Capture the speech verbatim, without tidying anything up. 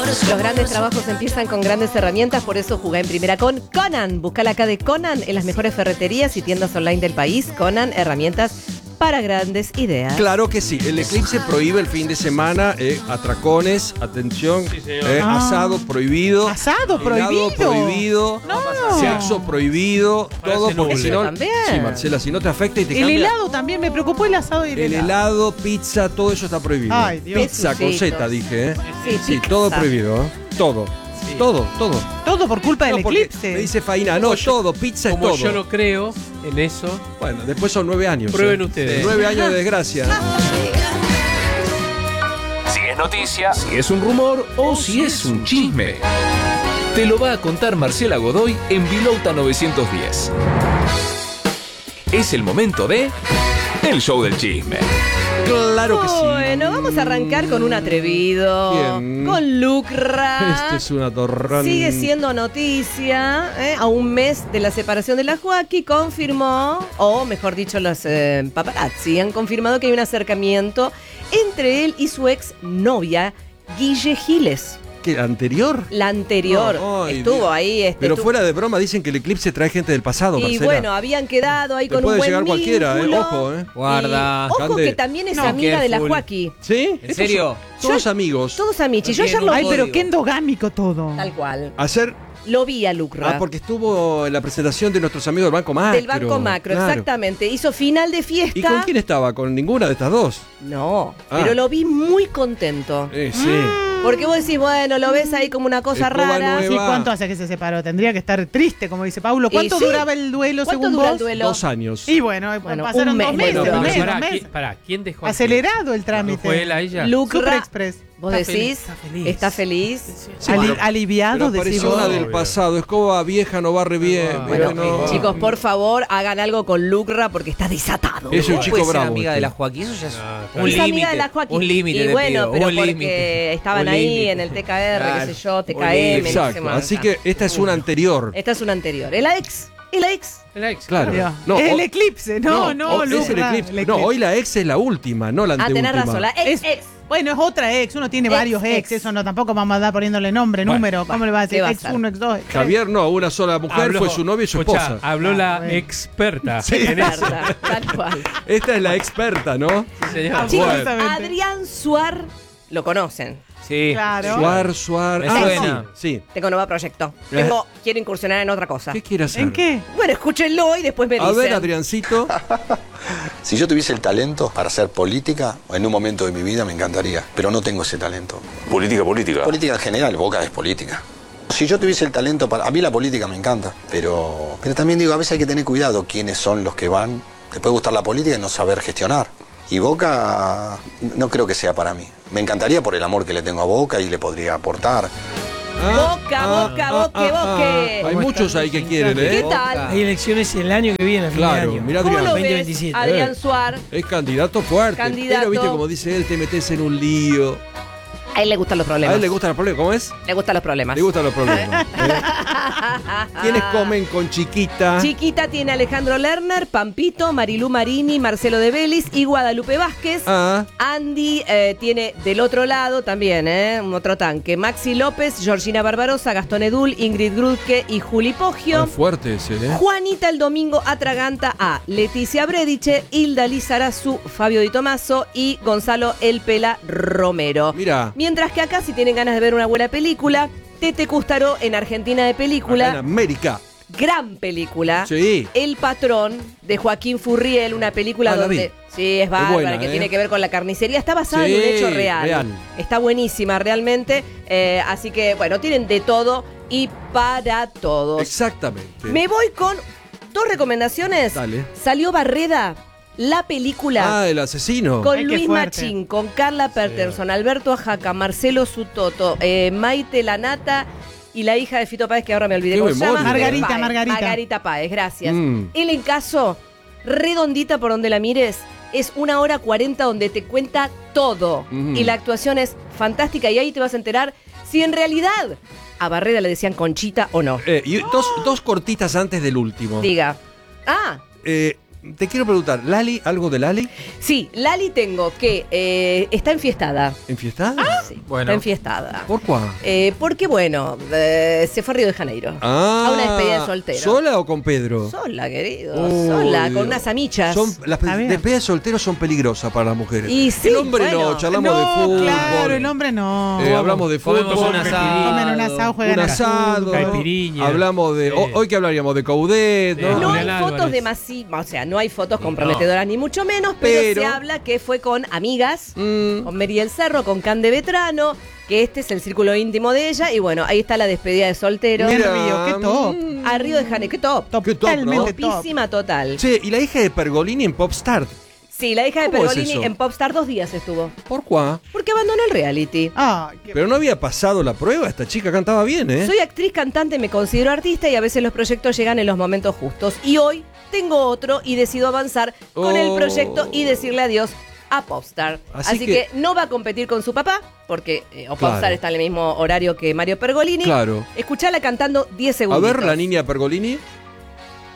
Los grandes trabajos empiezan con grandes herramientas, por eso jugué en primera con Conan. Buscala acá de Conan en las mejores ferreterías y tiendas online del país. Conan, herramientas para grandes ideas. Claro que sí. El eclipse prohíbe el fin de semana eh, atracones, atención, Sí, señor. eh, Ah. asado prohibido. ¿Asado helado prohibido? prohibido. No. Sexo prohibido. Parece Todo porque nuble. si no. También. Sí, Marcela, si no te afecta y te El cambia. helado también, me preocupó el asado y el, El helado, pizza, todo eso está prohibido. Ay, Dios. Pizza con Pitucitos. Z, dije, ¿eh? Sí, Sí, pizza. todo prohibido, ¿eh? Todo. Sí. Todo, todo. Todo por culpa No, del porque eclipse. Me dice Faina, no, todo, pizza es Como todo. yo no creo en eso, Bueno, después son nueve años. prueben ¿eh? ustedes. Nueve años de desgracia. Si es noticia, si es un rumor o si es un chisme. Te lo va a contar Marcela Godoy en Vilauta novecientos diez. Es el momento de El Show del Chisme. Claro que sí. Bueno, vamos a arrancar con un atrevido. Bien. Con Lucra. Este es una torrón. Sigue siendo noticia, ¿eh? A un mes de la separación de la Joaquí, confirmó, o mejor dicho, los eh, paparazzi han confirmado que hay un acercamiento entre él y su ex novia, Guille Giles. ¿Qué, anterior? La anterior. No, ay, estuvo Dios. ahí. Este, Pero estuvo- fuera de broma dicen que el eclipse trae gente del pasado, Y Marcela. bueno, habían quedado ahí Te con un puede buen llegar cualquiera, eh, vínculo. ojo, eh. Guarda. Y ojo Cande. que también es No, amiga qué de la full. Joaquí. ¿Sí? ¿En Estos serio? son Todos amigos. Todos amichis. Yo No ayer lo tiene Ay, vi. pero Código. qué endogámico todo. Tal cual. Hacer. Lo vi a Lucra. Ah, porque estuvo en la presentación de nuestros amigos del Banco Macro. Del Banco Macro, claro. exactamente. Hizo final de fiesta. ¿Y con quién estaba? ¿Con ninguna de estas dos? No, Ah. pero lo vi muy contento. Eh, sí. Porque vos decís, bueno, lo ves ahí como una cosa Escoba rara. nueva. Sí, ¿cuánto hace que se separó? Tendría que estar triste, como dice Paulo. ¿Cuánto Y sí. duraba el duelo ¿Cuánto según dura vos? el duelo? Dos años. Y bueno, eh, Bueno, pasaron un mes, dos meses, bueno, un pero mes, pará, un mes. ¿quién, pará, ¿quién dejó a Acelerado el quién? trámite. ¿Fue él a ella? Lucra, Super Express. ¿vos Está decís? feliz, está feliz. ¿Está feliz? Sí, Ali- pero- aliviado, Pero decís apareció vos. una del pasado. Escoba vieja no barre bien. Ah, Bueno, Bueno, eh, chicos, por favor, hagan algo con Lucra porque está desatado. Es un ¿Cómo chico puede ser bravo, amiga este. de la Joaquín? Eso ya es Ah, está un bien. Es límite. amiga de la Joaquín. Un límite Y te bueno, pido, pero un porque límite. estaban Un ahí límite. en el T K R, Claro. qué sé yo, T K Un M. límite. Exacto. no sé Así más. que esta es una anterior. Esta es una anterior. ¿Es la ex? ¿Es la ex? El ex. Claro. Dios. No, es o- el eclipse, no, no, o- es el Lucra, eclipse. el No, eclipse. hoy la ex es la última, no la Ah, anteúltima. tenés razón, la ex, Es- ex. Bueno, es otra ex, uno tiene Ex, varios ex, ex. eso no, tampoco vamos a andar poniéndole nombre, Bueno, número, ¿cómo le va a decir? ¿qué va a Ex ser? uno, ex dos, ex tres. Javier no, una sola mujer Habló- fue su novia y su escuchá, esposa. habló la Ah, bueno. experta Sí. en eso. Verdad, tal cual. Esta es la experta, ¿no? Sí, señor. Ah, Chicos, bueno. Exactamente. Adrián Suar, lo conocen. Sí. Claro. Suar, Suar. Me Ah, suena. sí, sí. Tengo nuevo proyecto. Eh. Tengo, quiero incursionar en otra cosa. ¿Qué quiere hacer? ¿En qué? Bueno, escúchenlo y después me A dicen. ver, Adriancito. Si yo tuviese el talento para hacer política, en un momento de mi vida me encantaría, pero no tengo ese talento. Política, política. Política en general, Boca es política. Si yo tuviese el talento para... A mí la política me encanta, pero, pero también digo, a veces hay que tener cuidado quiénes son los que van. Te puede gustar la política y no saber gestionar. Y Boca no creo que sea para mí. Me encantaría por el amor que le tengo a Boca y le podría aportar. Boca, boca, boque, boque. Hay muchos ahí que quieren, ¿Qué ¿eh? tal? Hay elecciones el año que viene, a fin de Claro, año. mira ¿Cómo Adrián. lo veinte ves, veintisiete. Adrián Eh. Suar? Es candidato fuerte. Candidato. Pero viste como dice él, te metes en un lío. A él le gustan los A problemas. él le gustan los problemas. ¿Cómo es? Le gustan los problemas. Le gustan los problemas. ¿eh? ¿Quiénes comen con chiquita? Chiquita tiene Alejandro Lerner, Pampito, Marilú Marini, Marcelo de Vélez y Guadalupe Vázquez. Ah, Andy eh, tiene del otro lado también, ¿eh? Un otro tanque. Maxi López, Georgina Barbarosa, Gastón Edul, Ingrid Grudke y Juli Poggio. es fuerte ese, ¿eh? Juanita el domingo atraganta a Leticia Brediche, Hilda Lizarazu, Fabio Di Tomaso y Gonzalo El Pela Romero. Mira. Mientras que acá, si tienen ganas de ver una buena película, Tete Custaró en Argentina de Acá película. en América. Gran película. Sí. El Patrón, de Joaquín Furriel, una película Ah, la donde... vi. Sí, es bárbara, buena, que ¿eh? tiene que ver con la carnicería. Está basada Sí, en un hecho real. real. Está buenísima, realmente. Eh, así que, bueno, tienen de todo y para todos. Exactamente. Me voy con dos recomendaciones. Dale. Salió Barreda, la película. Ah, el asesino. Con Ay, qué Luis fuerte. Machín, con Carla Peterson, Alberto Ajaca, Marcelo Sutoto, eh, Maite Lanata y la hija de Fito Páez, que ahora me olvidé Qué cómo se memoria. llama. Margarita, Páez. Margarita. Margarita Páez, gracias. Mm. El encaso, redondita por donde la mires, es una hora cuarenta donde te cuenta todo. Mm. Y la actuación es fantástica y ahí te vas a enterar si en realidad a Barreda le decían Conchita o no. Eh, y dos, dos cortitas antes del último. Diga. Ah, Eh, te quiero preguntar, ¿Lali, algo de Lali? Sí, Lali tengo que eh, está enfiestada. ¿Enfiestada? Sí, Bueno. está enfiestada. ¿Por cuál? Eh, porque, bueno, eh, se fue a Río de Janeiro. Ah, A una despedida de soltero. ¿Sola o con Pedro? Sola, querido. Uy, sola, Dios. con unas amichas. Son, las Está bien. despedidas de solteros son peligrosas para las mujeres. Y sí, el hombre bueno. no, charlamos no, de fútbol. claro, el hombre no. Eh, hablamos de fútbol. Comemos un asado. Comen un asado, juegan Un al asado. fútbol. Caipiriña. Hablamos de. Sí. ho- Hoy que hablaríamos de Coudet, Sí. ¿no? No hay Julián fotos Álvarez. de masiva, o sea, no hay fotos comprometedoras ni mucho menos, pero, Pero- se habla que fue con amigas, Mm. con Mary El Cerro, con Cande Vetrano, que este es el círculo íntimo de ella, y bueno, ahí está la despedida de soltero. Mira, Río, qué top. mm. A Río de Janeiro, qué top. Qué top, ¿no? Totalmente top. Topísima total. Che, y la hija de Pergolini en Popstar. Sí, la hija de ¿Cómo es Pergolini eso? en Popstar dos días estuvo. ¿Por cuá? Porque abandonó el reality. Ay, qué- Pero no había pasado la prueba, esta chica cantaba bien, ¿eh? Soy actriz, cantante, me considero artista y a veces los proyectos llegan en los momentos justos. Y hoy tengo otro y decido avanzar con el Oh. proyecto y decirle adiós a Popstar. Así Así, que- que... no va a competir con su papá, porque eh, o Popstar Claro. está en el mismo horario que Mario Pergolini. Claro. Escuchala cantando diez A segundos. ver, la niña Pergolini.